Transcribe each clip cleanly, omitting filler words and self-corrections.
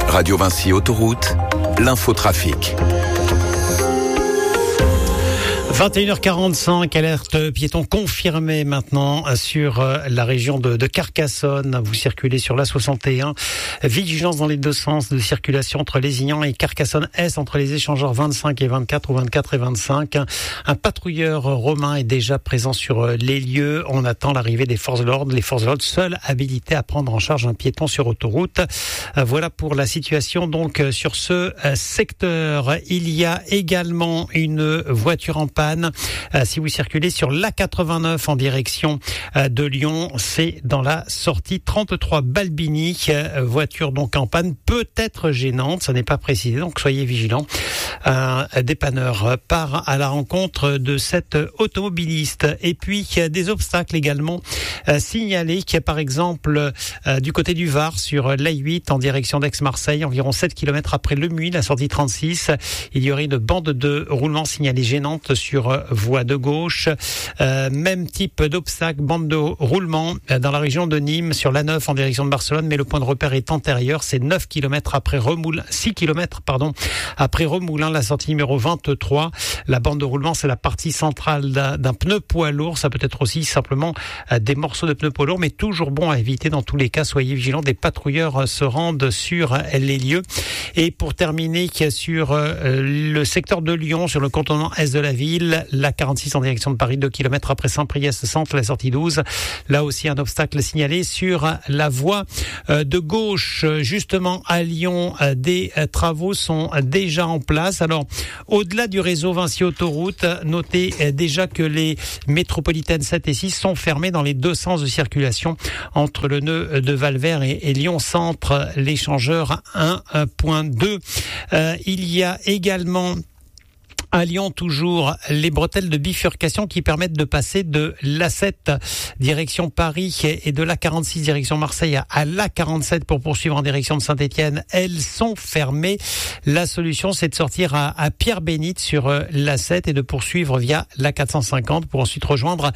Radio Vinci Autoroute, l'infotrafic. 21h45, alerte piéton confirmée maintenant sur la région de Carcassonne. Vous circulez sur l'A61. Vigilance dans les deux sens de circulation entre Lézignan et Carcassonne-Est, entre les échangeurs 25 et 24 ou 24 et 25. Un patrouilleur romain est déjà présent sur les lieux. On attend l'arrivée des forces de l'ordre. Les forces de l'ordre seules habilitées à prendre en charge un piéton sur autoroute. Voilà pour la situation donc sur ce secteur. Il y a également une voiture en panne. Si vous circulez sur l'A89 en direction de Lyon, c'est dans la sortie 33 Balbini. Voiture donc en panne, peut-être gênante, ça n'est pas précisé, donc soyez vigilants. Un dépanneur part à la rencontre de cet automobiliste. Et puis des obstacles également signalés, qui est par exemple du côté du Var sur l'A8 en direction d'Aix-Marseille, environ 7 km après Le Muy, la sortie 36. Il y aurait une bande de roulement signalée gênante sur voie de gauche. Même type d'obstacle, bande de roulement dans la région de Nîmes sur l'A9 en direction de Barcelone, mais le point de repère est antérieur. C'est 9 km après Remoulins, 6 km après Remoulins, la sortie numéro 23. La bande de roulement, c'est la partie centrale d'un pneu poids lourd. Ça peut être aussi simplement des morceaux de pneus poids lourd, mais toujours bon à éviter dans tous les cas. Soyez vigilants, des patrouilleurs se rendent sur les lieux. Et pour terminer, sur le secteur de Lyon, sur le contournement est de la ville, la 46 en direction de Paris, 2 km après Saint-Priest centre, la sortie 12. Là aussi, un obstacle signalé sur la voie de gauche. Justement, à Lyon, des travaux sont déjà en place. Alors, au-delà du réseau Vinci Autoroute, notez déjà que les métropolitaines 7 et 6 sont fermées dans les deux sens de circulation entre le nœud de Valvert et Lyon Centre, l'échangeur 1.2. Il y a également à Lyon, toujours, les bretelles de bifurcation qui permettent de passer de l'A7 direction Paris et de l'A46 direction Marseille à l'A47 pour poursuivre en direction de Saint-Étienne. Elles sont fermées. La solution, c'est de sortir à Pierre-Bénite sur l'A7 et de poursuivre via l'A450 pour ensuite rejoindre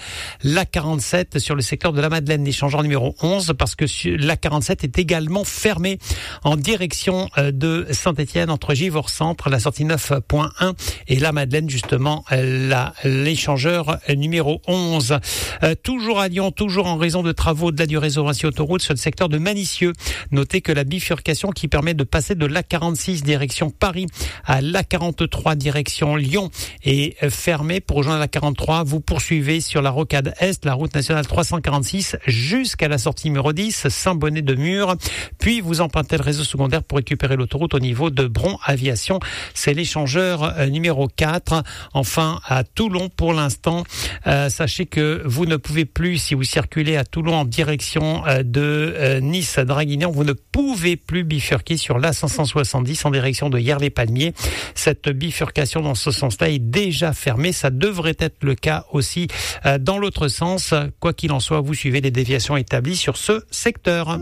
l'A47 sur le secteur de la Madeleine, l'échangeur numéro 11, parce que l'A47 est également fermée en direction de Saint-Étienne entre Givors Centre, la sortie 9.1 et la Madeleine, justement, l'échangeur numéro 11. Toujours à Lyon, toujours en raison de travaux au-delà du réseau Vinci Autoroute sur le secteur de Manicieux. Notez que la bifurcation qui permet de passer de l'A46 direction Paris à l'A43 direction Lyon est fermée. Pour rejoindre l'A43, vous poursuivez sur la rocade Est, la route nationale 346 jusqu'à la sortie numéro 10, Saint-Bonnet-de-Mur. Puis vous empruntez le réseau secondaire pour récupérer l'autoroute au niveau de Bron Aviation. C'est l'échangeur numéro 4. Enfin, à Toulon, pour l'instant, sachez que vous ne pouvez plus, si vous circulez à Toulon en direction de Nice-Draguignan, vous ne pouvez plus bifurquer sur l'A570 en direction de Yerles-les-Palmiers. Cette bifurcation dans ce sens-là est déjà fermée. Ça devrait être le cas aussi dans l'autre sens. Quoi qu'il en soit, vous suivez les déviations établies sur ce secteur.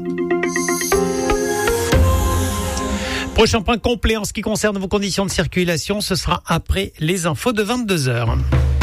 Prochain point complet en ce qui concerne vos conditions de circulation, ce sera après les infos de 22h.